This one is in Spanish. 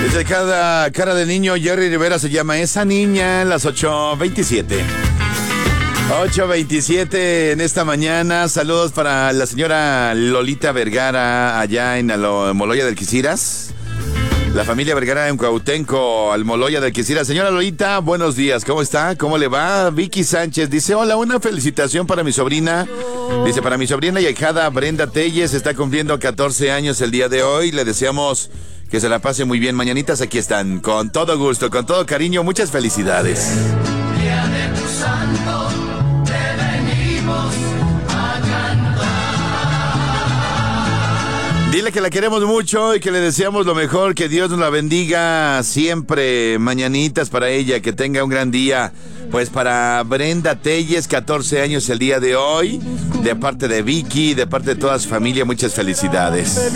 Desde cada cara de niño, Jerry Rivera se llama Esa Niña, en las 8:27. 8:27 en esta mañana. Saludos para la señora Lolita Vergara allá en Almoloya del Quisiras. La familia Vergara en Cuauhtémoc, Almoloya del Quisiras. Señora Lolita, buenos días. ¿Cómo está? ¿Cómo le va? Vicky Sánchez dice, hola, una felicitación para mi sobrina. Dice, para mi sobrina y ahijada Brenda Telles, está cumpliendo 14 años el día de hoy. Le deseamos que se la pase muy bien. Mañanitas aquí están, con todo gusto, con todo cariño. Muchas felicidades. Día de tu santo, te venimos a cantar. Dile que la queremos mucho y que le deseamos lo mejor, que Dios nos la bendiga siempre. Mañanitas para ella, que tenga un gran día. Pues para Brenda Telles, 14 años el día de hoy, de parte de Vicky, de parte de toda su familia, muchas felicidades.